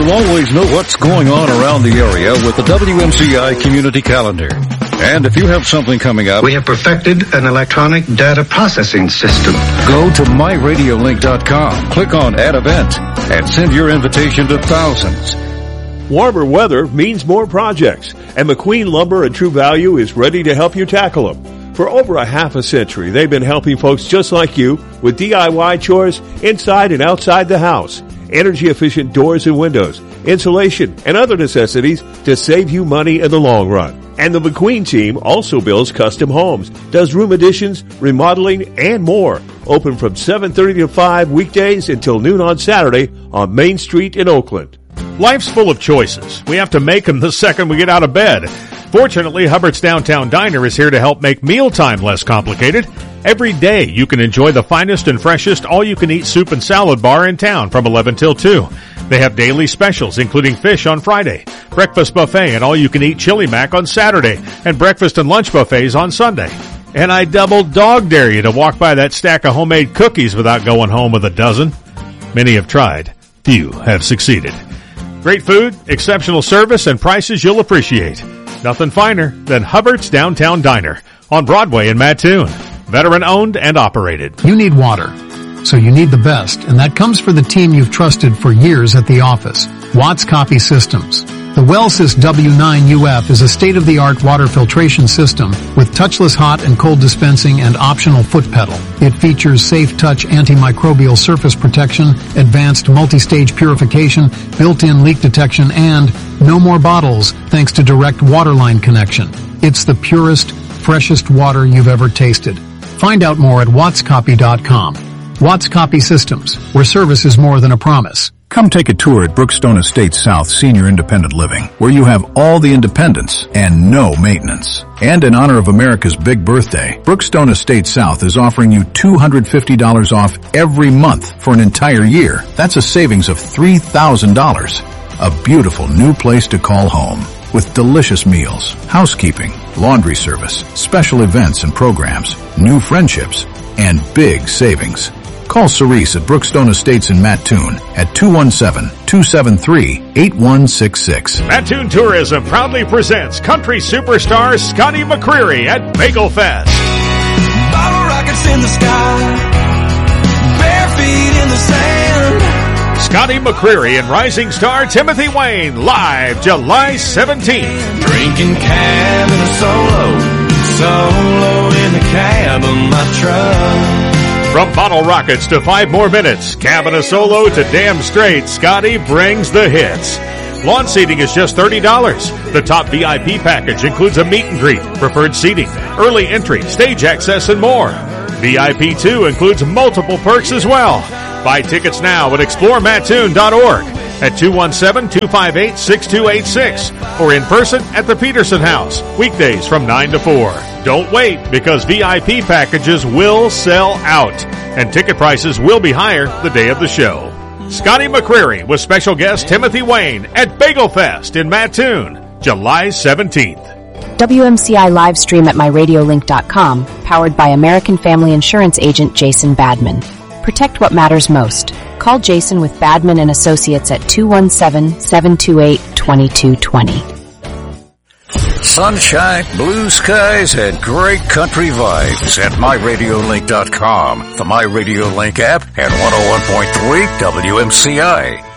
You'll always know what's going on around the area with the WMCI Community Calendar. And if you have something coming up, we have perfected an electronic data processing system. Go to myradiolink.com, click on Add Event, and send your invitation to thousands. Warmer weather means more projects, and McQueen Lumber and True Value is ready to help you tackle them. For over a half a century, they've been helping folks just like you with DIY chores inside and outside the house, energy-efficient doors and windows, insulation, and other necessities to save you money in the long run. And the McQueen team also builds custom homes, does room additions, remodeling, and more. Open from 7:30 to 5 weekdays until noon on Saturday on Main Street in Oakland. Life's full of choices. We have to make them the second we get out of bed. Fortunately, Hubbard's Downtown Diner is here to help make mealtime less complicated. Every day you can enjoy the finest and freshest all-you-can-eat soup and salad bar in town from 11 till 2. They have daily specials, including fish on Friday, breakfast buffet and all-you-can-eat chili mac on Saturday, and breakfast and lunch buffets on Sunday. And I double dog dare you to walk by that stack of homemade cookies without going home with a dozen. Many have tried. Few have succeeded. Great food, exceptional service, and prices you'll appreciate. Nothing finer than Hubbard's Downtown Diner on Broadway in Mattoon. Veteran-owned and operated. You need water, so you need the best, and that comes for the team you've trusted for years at the office, Watts Copy Systems. The Wellsys W9UF is a state-of-the-art water filtration system with touchless hot and cold dispensing and optional foot pedal. It features safe touch antimicrobial surface protection, advanced multi-stage purification, built-in leak detection, and no more bottles thanks to direct waterline connection. It's the purest, freshest water you've ever tasted. Find out more at wattscopy.com. Watts Copy Systems, where service is more than a promise. Come take a tour at Brookstone Estates South Senior Independent Living, where you have all the independence and no maintenance. And in honor of America's big birthday, Brookstone Estates South is offering you $250 off every month for an entire year. That's a savings of $3,000. A beautiful new place to call home, with delicious meals, housekeeping, laundry service, special events and programs, new friendships, and big savings. Call Cerise at Brookstone Estates in Mattoon at 217-273-8166. Mattoon Tourism proudly presents country superstar Scotty McCreery at Bagel Fest. Bottle rockets in the sky, bare feet in the sand. Scotty McCreery and rising star Timothy Wayne live July 17th. Drinking cab in a solo in the cab of my truck. From Bottle Rockets to 5 More Minutes, Cab and a Solo to Damn Straight, Scotty brings the hits. Lawn seating is just $30. The top VIP package includes a meet and greet, preferred seating, early entry, stage access, and more. VIP 2 includes multiple perks as well. Buy tickets now at exploremattoon.org at 217-258-6286 or in person at the Peterson House, weekdays from 9 to 4. Don't wait, because VIP packages will sell out and ticket prices will be higher the day of the show. Scotty McCreery with special guest Timothy Wayne at Bagel Fest in Mattoon, July 17th. WMCI live stream at myradiolink.com, powered by American Family Insurance agent Jason Badman. Protect what matters most. Call Jason with Badman and Associates at 217-728-2220. Sunshine, blue skies, and great country vibes at myradiolink.com, the MyRadiolink app, and 101.3 WMCI.